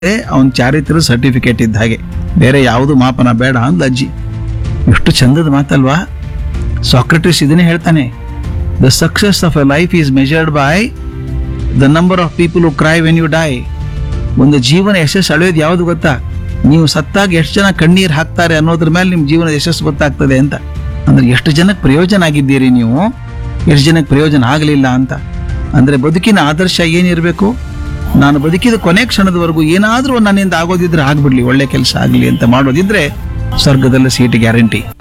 ಅವನ ಚಾರಿತ್ರ್ಯ ಸರ್ಟಿಫಿಕೇಟ್ ಇದ್ದ ಹಾಗೆ, ಬೇರೆ ಯಾವುದು ಮಾಪನ ಬೇಡ ಅಂದ್ಲ ಅಜ್ಜಿ. ಎಷ್ಟು ಚಂದದ ಮಾತಲ್ವಾ. ಸಾಕ್ರೆಟಿಸ್ ಇದನ್ನೇ ಹೇಳ್ತಾನೆ, the success of A life is measured by the number of people who CRY when you dye. ಒಂದು ಜೀವನ ಯಶಸ್ಸು ಅಳೆಯೋದು ಯಾವುದು ಗೊತ್ತಾ? ನೀವು ಸತ್ತಾಗ ಎಷ್ಟು ಜನ ಕಣ್ಣೀರು ಹಾಕ್ತಾರೆ ಅನ್ನೋದ್ರ ಮೇಲೆ ನಿಮ್ಮ ಜೀವನದ ಯಶಸ್ಸು ಗೊತ್ತಾಗ್ತದೆ ಅಂತ. ಅಂದ್ರೆ ಎಷ್ಟು ಜನಕ್ಕೆ ಪ್ರಯೋಜನ ಆಗಿದ್ದೀರಿ ನೀವು, ಎಷ್ಟು ಜನಕ್ಕೆ ಪ್ರಯೋಜನ ಆಗಲಿಲ್ಲ ಅಂತ. ಅಂದ್ರೆ ಬದುಕಿನ ಆದರ್ಶ ಏನಿರಬೇಕು? ನಾನು ಬದುಕಿದ ಕೊನೆ ಕ್ಷಣದವರೆಗೂ ಏನಾದ್ರೂ ನನ್ನಿಂದ ಆಗೋದಿದ್ರೆ ಆಗ್ಬಿಡ್ಲಿ, ಒಳ್ಳೆ ಕೆಲಸ ಆಗಲಿ ಅಂತ ಮಾಡೋದಿದ್ರೆ ಸ್ವರ್ಗದಲ್ಲಿ ಸೀಟ್ ಗ್ಯಾರಂಟಿ.